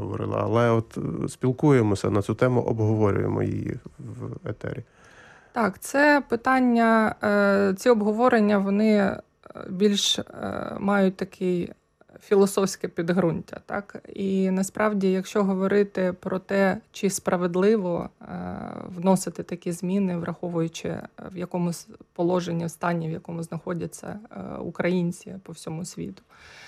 говорили, але от спілкуємося на цю тему, обговорюємо її в етері. Так, це питання, ці обговорення, вони більш мають такий філософське підґрунтя. Так? І насправді, якщо говорити про те, чи справедливо вносити такі зміни, враховуючи в якому положенні, стані, в якому знаходяться українці по всьому світу,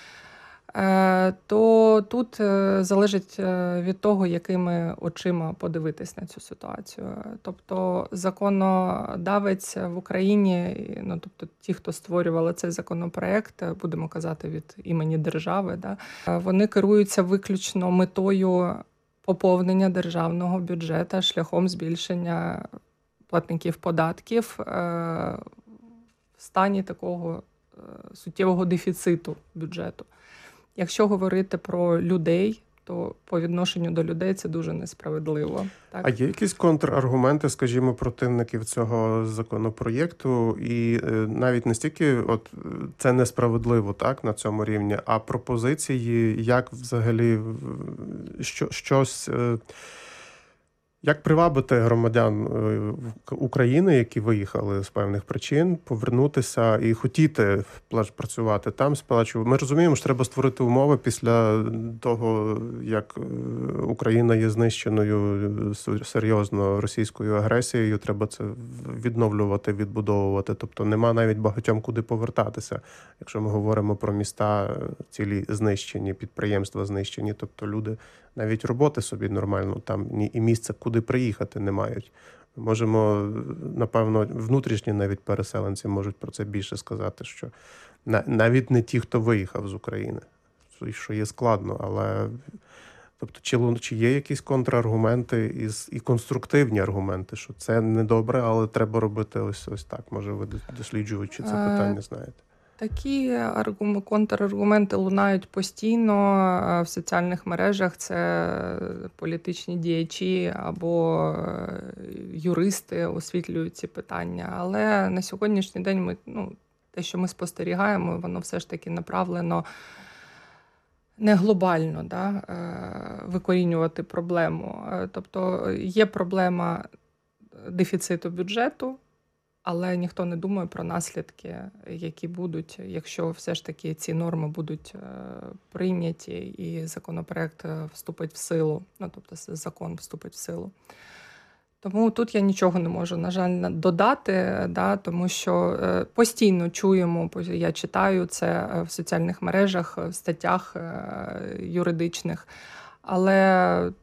то тут залежить від того, якими очима подивитись на цю ситуацію. Тобто законодавець в Україні, ну, тобто ті, хто створювали цей законопроект, будемо казати від імені держави, да, вони керуються виключно метою поповнення державного бюджету шляхом збільшення платників податків в стані такого суттєвого дефіциту бюджету. Якщо говорити про людей, то по відношенню до людей це дуже несправедливо. Так? А є якісь контраргументи, скажімо, противників цього законопроєкту? І навіть не стільки от це несправедливо, так, на цьому рівні, а пропозиції, як взагалі щось... Як привабити громадян України, які виїхали з певних причин, повернутися і хотіти працювати там, сплачувати? Ми розуміємо, що треба створити умови після того, як Україна є знищеною серйозно російською агресією, треба це відновлювати, відбудовувати. Тобто нема навіть багатьом куди повертатися, якщо ми говоримо про міста цілі знищені, підприємства знищені, тобто люди навіть роботи собі нормально там і місця, куди приїхати, не мають. Ми можемо, напевно, внутрішні навіть переселенці можуть про це більше сказати, що навіть не ті, хто виїхав з України, що є складно, але тобто чи є якісь контраргументи і конструктивні аргументи, що це недобре, але треба робити ось так. Може, ви досліджуючи це питання знаєте? Такі контраргументи лунають постійно в соціальних мережах. Це політичні діячі або юристи освітлюють ці питання. Але на сьогоднішній день те, що ми спостерігаємо, воно все ж таки направлено не глобально, да, викорінювати проблему. Тобто є проблема дефіциту бюджету, але ніхто не думає про наслідки, які будуть, якщо все ж таки ці норми будуть прийняті і законопроект вступить в силу, тобто закон вступить в силу. Тому тут я нічого не можу, на жаль, додати, да, тому що постійно чуємо, я читаю це в соціальних мережах, в статтях юридичних, але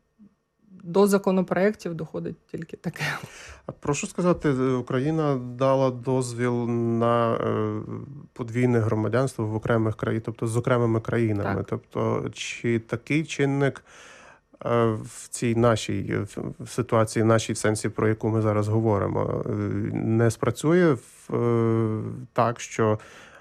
до законопроєктів доходить тільки таке. Прошу сказати, Україна дала дозвіл на подвійне громадянство в окремих країнах, тобто з окремими країнами. Так. Тобто, чи такий чинник в цій нашій ситуації, нашій в сенсі, про яку ми зараз говоримо, не спрацює так, що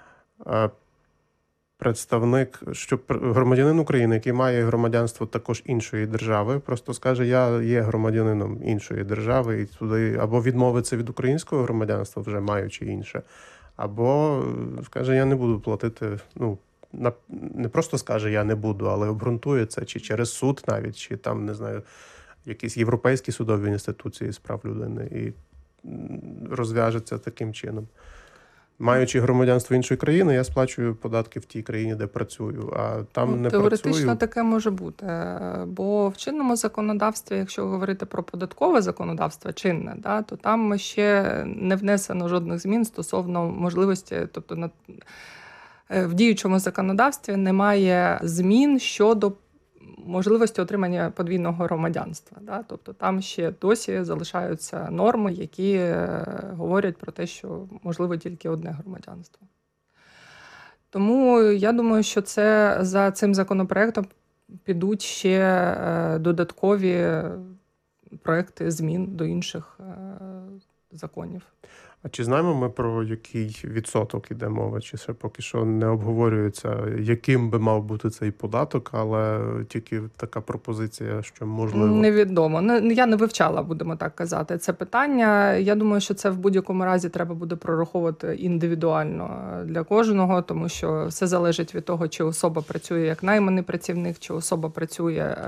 представник, що громадянин України, який має громадянство також іншої держави, просто скаже, я є громадянином іншої держави, і туди або відмовиться від українського громадянства, вже маючи інше, або скаже, я не буду платити, не просто скаже, я не буду, але обґрунтує це, чи через суд навіть, чи там, не знаю, якісь європейські судові інституції з прав людини, і розв'яжеться таким чином. Маючи громадянство іншої країни, я сплачую податки в тій країні, де працюю, а там не теоретично працюю. Таке може бути, бо в чинному законодавстві, якщо говорити про податкове законодавство чинне, да, то там ще не внесено жодних змін стосовно можливості, тобто в діючому законодавстві немає змін щодо можливості отримання подвійного громадянства. Да? Тобто там ще досі залишаються норми, які говорять про те, що можливо тільки одне громадянство. Тому я думаю, що це за цим законопроектом підуть ще додаткові проекти змін до інших законів. А чи знаємо ми, про який відсоток іде мова? Чи ще поки що не обговорюється, яким би мав бути цей податок, але тільки така пропозиція, що можливо? Невідомо. Я не вивчала, будемо так казати, це питання. Я думаю, що це в будь-якому разі треба буде прораховувати індивідуально для кожного, тому що все залежить від того, чи особа працює як найманий працівник, чи особа працює